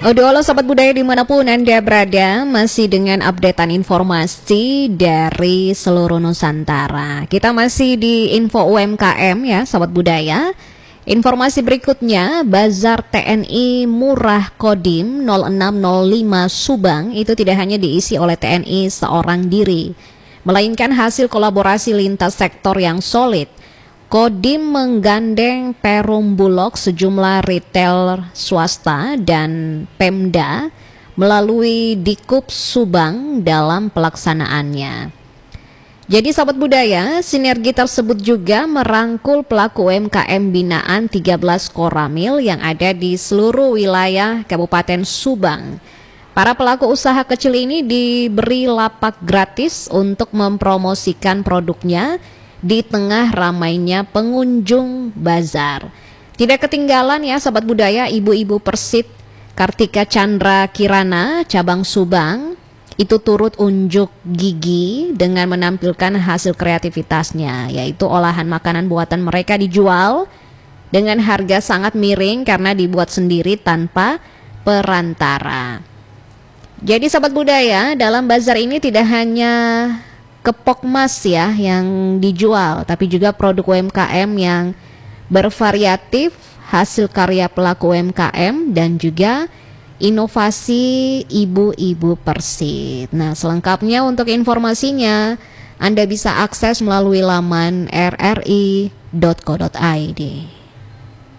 Halo Sobat Budaya dimanapun Anda berada, masih dengan updatean informasi dari seluruh Nusantara. Kita masih di info UMKM ya Sobat Budaya. Informasi berikutnya, Bazar TNI Murah Kodim 0605 Subang itu tidak hanya diisi oleh TNI seorang diri, melainkan hasil kolaborasi lintas sektor yang solid. Kodim menggandeng Perum Bulog, sejumlah retail swasta dan Pemda melalui Dikup Subang dalam pelaksanaannya. Jadi Sobat Budaya, sinergi tersebut juga merangkul pelaku UMKM binaan 13 Koramil yang ada di seluruh wilayah Kabupaten Subang. Para pelaku usaha kecil ini diberi lapak gratis untuk mempromosikan produknya di tengah ramainya pengunjung bazar. Tidak ketinggalan ya Sobat Budaya, ibu-ibu Persit Kartika Chandra Kirana cabang Subang itu turut unjuk gigi dengan menampilkan hasil kreativitasnya, yaitu olahan makanan buatan mereka dijual dengan harga sangat miring karena dibuat sendiri tanpa perantara. Jadi Sobat Budaya, dalam bazar ini tidak hanya kepok emas ya yang dijual, tapi juga produk UMKM yang bervariatif, hasil karya pelaku UMKM dan juga inovasi ibu-ibu Persit. Nah, selengkapnya untuk informasinya Anda bisa akses melalui laman rri.co.id.